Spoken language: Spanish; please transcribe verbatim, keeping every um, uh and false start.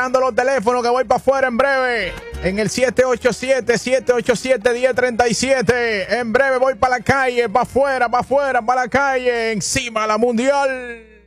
Dando los teléfonos que voy para afuera en breve. En el siete ocho siete, siete ocho siete, uno cero tres siete. En breve voy para la calle, para afuera, para afuera, para la calle. Encima la mundial.